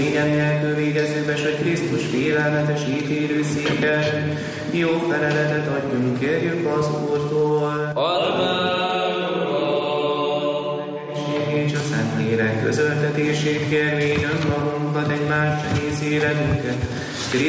Kényelm nélkül végezzük be, hogy Krisztus félelmetes ítélőszéken jó feleletet adjunk, kérjük az Úrtól. Add meg, és a Szentlélek közöltetését kérvén önmagunkat, egymás egész életünket